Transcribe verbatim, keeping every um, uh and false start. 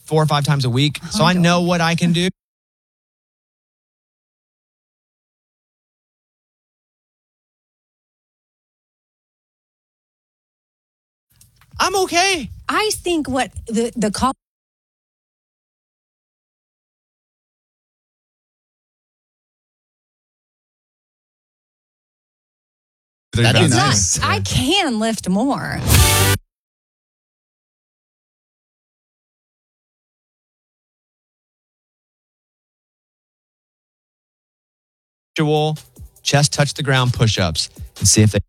four or five times a week. So I know what I can do. I'm okay. I think what the, the call. That'd be It's nice. not. I can lift more. Chest touch the ground push-ups and see if they